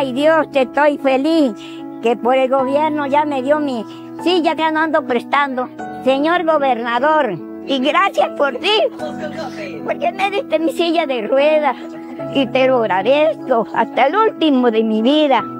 Ay Dios, estoy feliz que por el gobierno ya me dio mi silla que no ando prestando. Señor gobernador, y gracias por ti, porque me diste mi silla de ruedas y te lo agradezco hasta el último de mi vida.